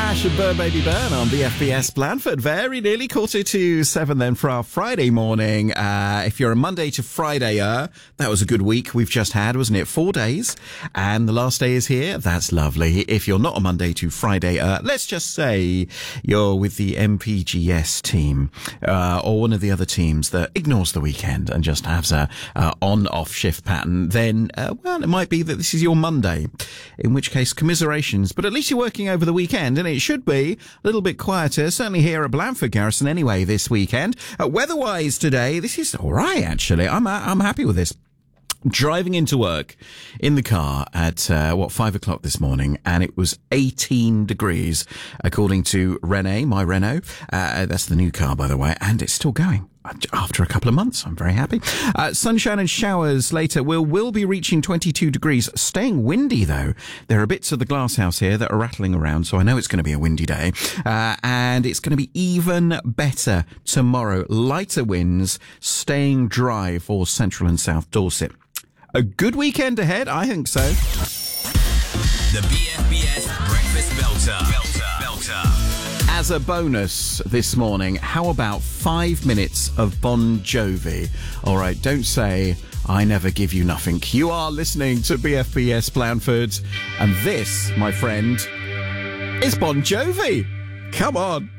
Ash and Burn Baby Burn on BFBS Blandford. Very nearly 6:45 then for our Friday morning. If you're a Monday to Friday-er, that was a good week we've just had, wasn't it? 4 days. And the last day is here. That's lovely. If you're not a Monday to Friday-er, let's just say you're with the MPGS team, or one of the other teams that ignores the weekend and just has a on-off shift pattern, then, well, it might be that this is your Monday, in which case commiserations. But at least you're working over the weekend, and it should be a little bit quieter, certainly here at Blandford Garrison anyway this weekend. Weather-wise today, this is all right, actually. I'm happy with this. Driving into work in the car at, 5 o'clock this morning, and it was 18 degrees, according to Renault, my Renault. That's the new car, by the way, and it's still going. After a couple of months, I'm very happy. Sunshine and showers later. We'll be reaching 22 degrees. Staying windy, though. There are bits of the glass house here that are rattling around, so I know it's going to be a windy day. And it's going to be even better tomorrow. Lighter winds, staying dry for central and south Dorset. A good weekend ahead, I think so. The BFBS Breakfast Belter. As a bonus this morning, how about 5 minutes of Bon Jovi? All right, don't say I never give you nothing. You are listening to BFBS Blandford, and this, my friend, is Bon Jovi. Come on.